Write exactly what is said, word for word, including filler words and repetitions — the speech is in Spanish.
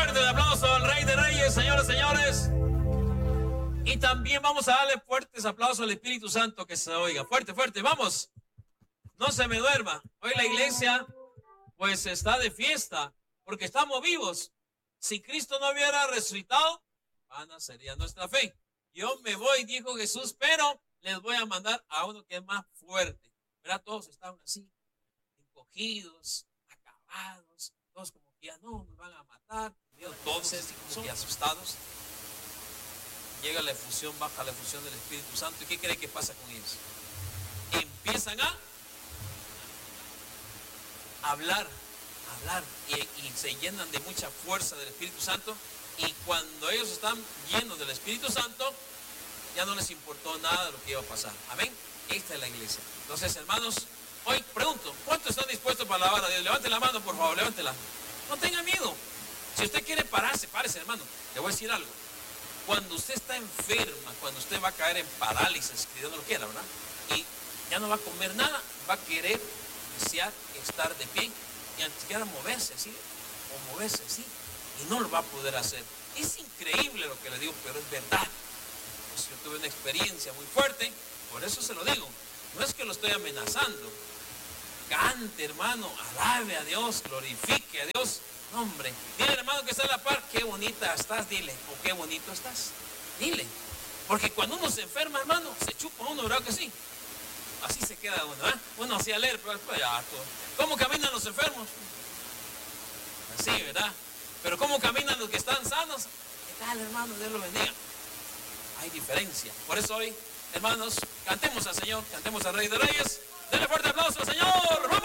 fuerte el aplauso al Rey de Reyes, señoras y señores. Y también vamos a darle fuertes aplausos al Espíritu Santo, que se oiga. Fuerte, fuerte, vamos. No se me duerma. Hoy la iglesia pues está de fiesta porque estamos vivos. Si Cristo no hubiera resucitado, vana sería nuestra fe. Yo me voy, dijo Jesús, pero les voy a mandar a uno que es más fuerte. ¿Verdad? Todos estaban así, encogidos, acabados, todos como que ya no, nos van a matar. Todos como que asustados. Llega la efusión, baja la efusión del Espíritu Santo. ¿Y qué cree que pasa con ellos? Empiezan a hablar, hablar y, y se llenan de mucha fuerza del Espíritu Santo. Y cuando ellos están llenos del Espíritu Santo, ya no les importó nada de lo que iba a pasar. Amén. Esta es la iglesia. Entonces, hermanos, hoy pregunto, ¿cuántos están dispuestos para alabar a Dios? Levanten la mano, por favor, levántela. No tenga miedo. Si usted quiere pararse, párese, hermano. Le voy a decir algo. Cuando usted está enferma, cuando usted va a caer en parálisis, que Dios no lo quiera, ¿verdad? Y ya no va a comer nada, va a querer desear estar de pie y ni siquiera moverse así, o moverse así, y no lo va a poder hacer. Es increíble lo que le digo, pero es verdad. Pues yo tuve una experiencia muy fuerte, por eso se lo digo. No es que lo estoy amenazando. Cante, hermano, alabe a Dios, glorifique a Dios. No, hombre, dile, hermano, que está a la par, qué bonita estás, dile, o qué bonito estás, dile. Porque cuando uno se enferma, hermano, se chupa uno, ¿verdad que sí? Así se queda uno, ¿eh? Uno hacía leer, pero después ya todo. ¿Cómo caminan los enfermos? Así, ¿verdad? Pero ¿cómo caminan los que están sanos? ¿Qué tal, hermano? Dios los bendiga. Hay diferencia. Por eso hoy, hermanos, cantemos al Señor, cantemos al Rey de Reyes. Denle fuerte aplauso al Señor.